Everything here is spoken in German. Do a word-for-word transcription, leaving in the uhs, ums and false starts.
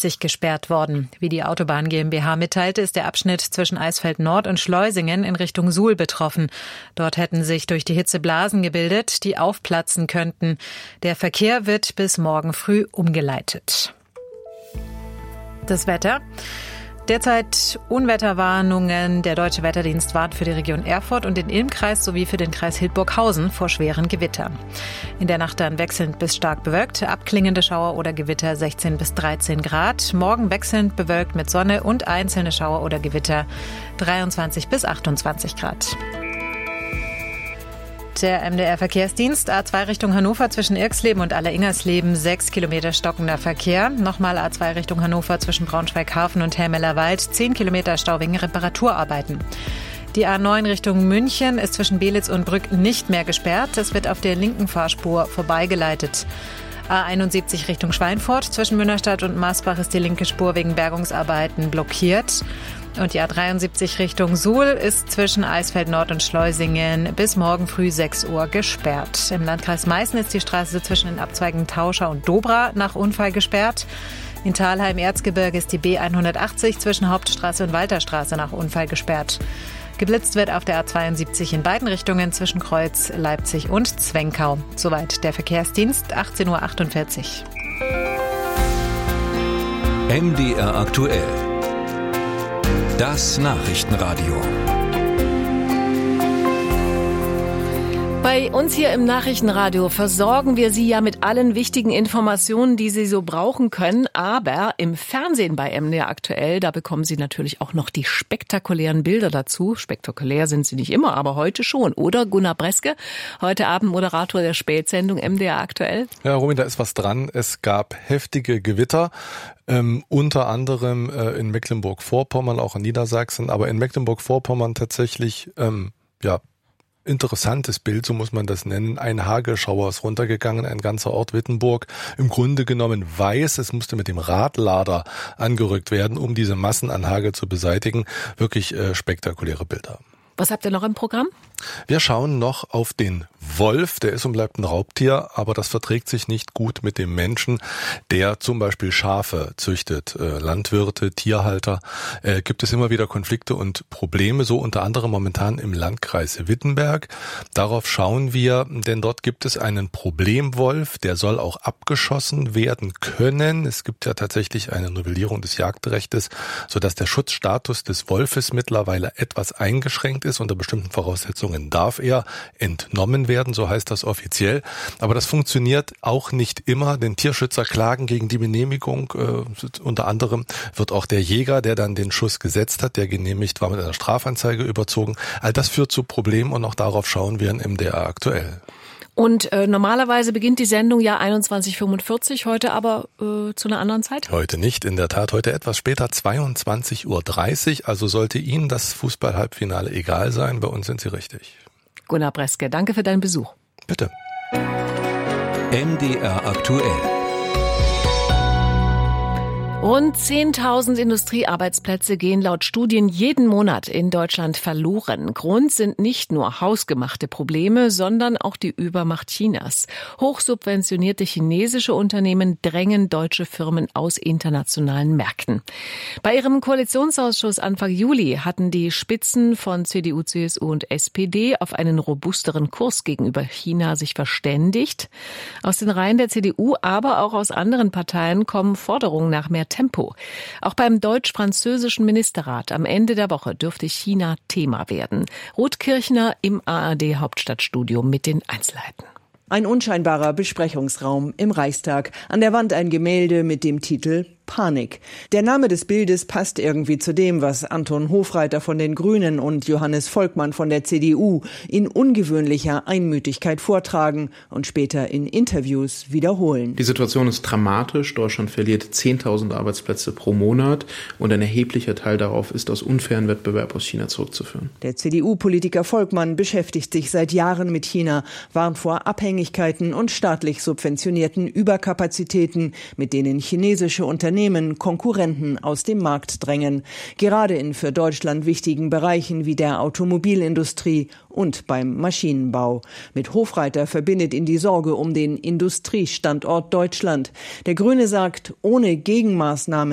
achtzig gesperrt worden. Wie die Autobahn GmbH mitteilte, ist der Abschnitt zwischen Eisfeld Nord und Schleusingen in Richtung Suhl betroffen. Dort hätten sich durch die Hitze Blasen gebildet, die aufplatzen könnten. Der Verkehr wird bis morgen früh umgeleitet. Das Wetter. Derzeit Unwetterwarnungen. Der Deutsche Wetterdienst warnt für die Region Erfurt und den Ilmkreis sowie für den Kreis Hildburghausen vor schweren Gewittern. In der Nacht dann wechselnd bis stark bewölkt, abklingende Schauer oder Gewitter sechzehn bis dreizehn Grad. Morgen wechselnd bewölkt mit Sonne und einzelne Schauer oder Gewitter dreiundzwanzig bis achtundzwanzig Grad. Der M D R-Verkehrsdienst, A zwei Richtung Hannover zwischen Irxleben und Aller-Ingersleben, sechs Kilometer stockender Verkehr. Nochmal A zwei Richtung Hannover zwischen Braunschweig-Hafen und Helmellerwald, zehn Kilometer Stau wegen Reparaturarbeiten. Die A neun Richtung München ist zwischen Belitz und Brück nicht mehr gesperrt. Es wird auf der linken Fahrspur vorbeigeleitet. A einundsiebzig Richtung Schweinfurt zwischen Münnerstadt und Maasbach ist die linke Spur wegen Bergungsarbeiten blockiert. Und die A dreiundsiebzig Richtung Suhl ist zwischen Eisfeld Nord und Schleusingen bis morgen früh sechs Uhr gesperrt. Im Landkreis Meißen ist die Straße zwischen den Abzweigen Tauscher und Dobra nach Unfall gesperrt. In Thalheim-Erzgebirge ist die B hundertachtzig zwischen Hauptstraße und Walterstraße nach Unfall gesperrt. Geblitzt wird auf der A zweiundsiebzig in beiden Richtungen zwischen Kreuz, Leipzig und Zwenkau. Soweit der Verkehrsdienst, achtzehn Uhr achtundvierzig. M D R aktuell. Das Nachrichtenradio. Bei uns hier im Nachrichtenradio versorgen wir Sie ja mit allen wichtigen Informationen, die Sie so brauchen können. Aber im Fernsehen bei M D R aktuell, da bekommen Sie natürlich auch noch die spektakulären Bilder dazu. Spektakulär sind sie nicht immer, aber heute schon. Oder Gunnar Breske, heute Abend Moderator der Spätsendung M D R aktuell? Ja, Robin, da ist was dran. Es gab heftige Gewitter. Ähm, unter anderem äh, in Mecklenburg-Vorpommern, auch in Niedersachsen. Aber in Mecklenburg-Vorpommern tatsächlich, ähm, ja, interessantes Bild, so muss man das nennen. Ein Hagelschauer ist runtergegangen, ein ganzer Ort Wittenburg. Im Grunde genommen weiß, es musste mit dem Radlader angerückt werden, um diese Massen an Hagel zu beseitigen. Wirklich äh, spektakuläre Bilder. Was habt ihr noch im Programm? Wir schauen noch auf den Wolf, der ist und bleibt ein Raubtier, aber das verträgt sich nicht gut mit dem Menschen, der zum Beispiel Schafe züchtet. Äh, Landwirte, Tierhalter, äh, gibt es immer wieder Konflikte und Probleme, so unter anderem momentan im Landkreis Wittenberg. Darauf schauen wir, denn dort gibt es einen Problemwolf, der soll auch abgeschossen werden können. Es gibt ja tatsächlich eine Novellierung des Jagdrechtes, sodass der Schutzstatus des Wolfes mittlerweile etwas eingeschränkt ist. Unter bestimmten Voraussetzungen darf er entnommen werden, so heißt das offiziell. Aber das funktioniert auch nicht immer, denn Tierschützer klagen gegen die Genehmigung. Äh, unter anderem wird auch der Jäger, der dann den Schuss gesetzt hat, der genehmigt war, mit einer Strafanzeige überzogen. All das führt zu Problemen und auch darauf schauen wir in M D R aktuell. Und äh, normalerweise beginnt die Sendung ja einundzwanzig Uhr fünfundvierzig, heute aber äh, zu einer anderen Zeit? Heute nicht, in der Tat. Heute etwas später, zweiundzwanzig Uhr dreißig. Also sollte Ihnen das Fußball-Halbfinale egal sein, bei uns sind Sie richtig. Gunnar Breske, danke für deinen Besuch. Bitte. M D R aktuell. Rund zehntausend Industriearbeitsplätze gehen laut Studien jeden Monat in Deutschland verloren. Grund sind nicht nur hausgemachte Probleme, sondern auch die Übermacht Chinas. Hochsubventionierte chinesische Unternehmen drängen deutsche Firmen aus internationalen Märkten. Bei ihrem Koalitionsausschuss Anfang Juli hatten die Spitzen von C D U, C S U und S P D auf einen robusteren Kurs gegenüber China sich verständigt. Aus den Reihen der C D U, aber auch aus anderen Parteien kommen Forderungen nach mehr Tempo. Auch beim deutsch-französischen Ministerrat am Ende der Woche dürfte China Thema werden. Ruth Kirchner im A R D-Hauptstadtstudio mit den Einzelheiten. Ein unscheinbarer Besprechungsraum im Reichstag. An der Wand ein Gemälde mit dem Titel Panik. Der Name des Bildes passt irgendwie zu dem, was Anton Hofreiter von den Grünen und Johannes Volkmann von der C D U in ungewöhnlicher Einmütigkeit vortragen und später in Interviews wiederholen. Die Situation ist dramatisch. Deutschland verliert zehntausend Arbeitsplätze pro Monat und ein erheblicher Teil darauf ist aus unfairen Wettbewerb aus China zurückzuführen. Der C D U-Politiker Volkmann beschäftigt sich seit Jahren mit China, warnt vor Abhängigkeiten und staatlich subventionierten Überkapazitäten, mit denen chinesische Unternehmen Konkurrenten aus dem Markt drängen, gerade in für Deutschland wichtigen Bereichen wie der Automobilindustrie und beim Maschinenbau. Mit Hofreiter verbindet ihn die Sorge um den Industriestandort Deutschland. Der Grüne sagt, ohne Gegenmaßnahmen